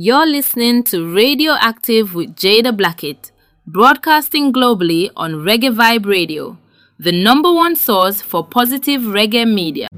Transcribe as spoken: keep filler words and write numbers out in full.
You're listening to Radioactive with Jada Blackett, broadcasting globally on Reggae Vibe Radio, the number one source for positive reggae media.